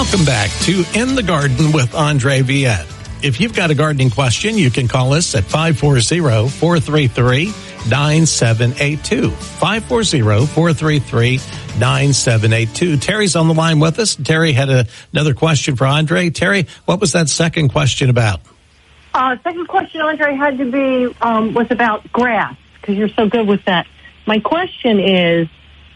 Welcome back to In the Garden with Andre Viette. If you've got a gardening question, you can call us at 540-433-9782. 540-433-9782. Terry's on the line with us. Terry had another question for Andre. Terry, what was that second question about? Second question, Andre, had to be was about grass, because you're so good with that. My question is,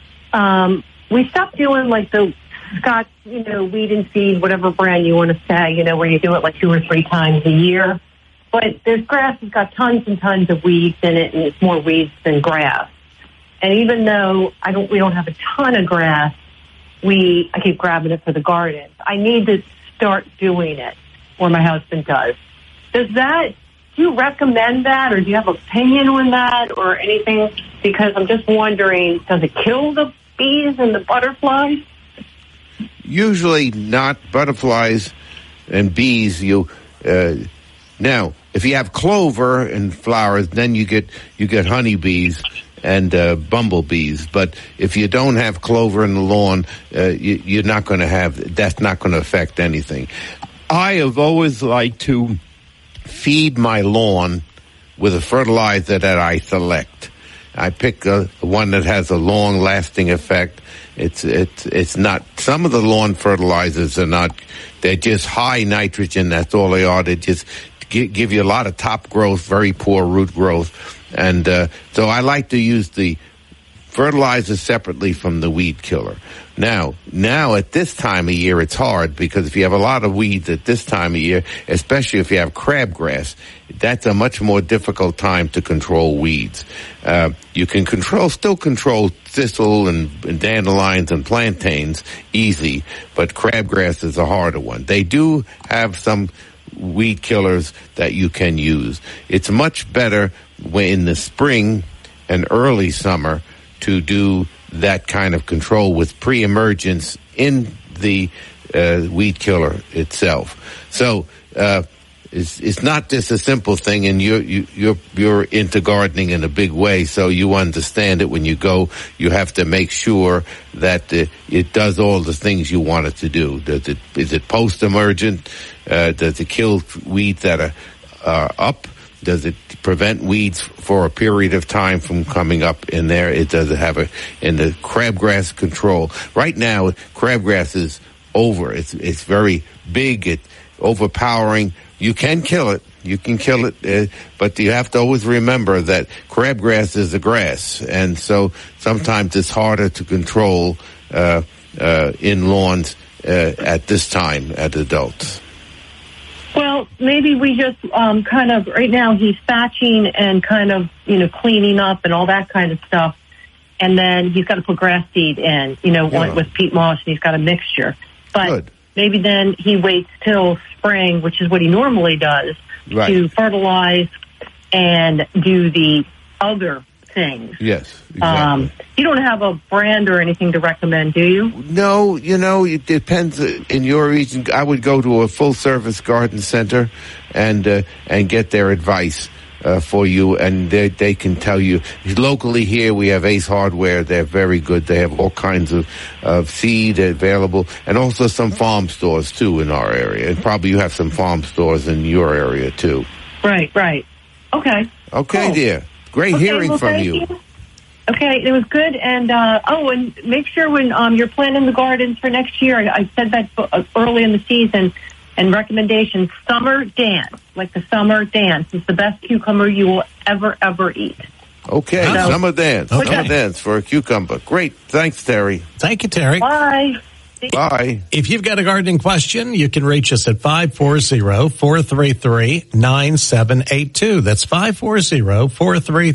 we stopped doing like the Scotts, weed and feed, whatever brand you want to say, where you do it like 2 or 3 times a year. But this grass has got tons and tons of weeds in it, and it's more weeds than grass. And even though we don't have a ton of grass, I keep grabbing it for the garden. I need to start doing it, or my husband does. Do you recommend that, or do you have an opinion on that, or anything? Because I'm just wondering, does it kill the bees and the butterflies? Usually not. Butterflies and bees. Now, if you have clover and flowers, then you get honeybees and bumblebees. But if you don't have clover in the lawn, you're not going to have. That's not going to affect anything. I have always liked to feed my lawn with a fertilizer that I select. I pick one that has a long-lasting effect. It's not. Some of the lawn fertilizers are not. They're just high nitrogen. That's all they are. They just give you a lot of top growth, very poor root growth, and so I like to use the fertilizer separately from the weed killer. Now at this time of year, it's hard because if you have a lot of weeds at this time of year, especially if you have crabgrass, that's a much more difficult time to control weeds. You can still control thistle and dandelions and plantains easy, but crabgrass is a harder one. They do have some weed killers that you can use. It's much better in the spring and early summer to do that kind of control with pre-emergence in the weed killer itself. So it's not just a simple thing, and you're into gardening in a big way, so you understand it. When you go, you have to make sure that it does all the things you want it to do. Is it post-emergent? Does it kill weeds that are up? Does it prevent weeds for a period of time from coming up in there? It does have in the crabgrass control. Right now, crabgrass is over. It's very big. It's overpowering. You can kill it. But you have to always remember that crabgrass is a grass, and so sometimes it's harder to control in lawns at this time at adults. Well, maybe we just kind of, right now he's thatching and kind of, cleaning up and all that kind of stuff. And then he's got to put grass seed in, with peat moss, and he's got a mixture. But maybe then he waits till spring, which is what he normally does, to fertilize and do the other things. Yes, exactly. You don't have a brand or anything to recommend, do you? No, it depends. In your region, I would go to a full-service garden center and get their advice for you, and they can tell you. Locally here, we have Ace Hardware. They're very good. They have all kinds of seed available, and also some farm stores, too, in our area. And probably you have some farm stores in your area, too. Right. Okay, dear. Great hearing from you. Okay, it was good. And and make sure when you're planting the gardens for next year, I said that early in the season, and recommendation, summer dance, like the summer dance is the best cucumber you will ever eat. Okay, summer dance. Okay. Summer dance for a cucumber. Great. Thanks, Terry. Thank you, Terry. Bye. Bye. If you've got a gardening question, you can reach us at 540-433-9782. That's 540-433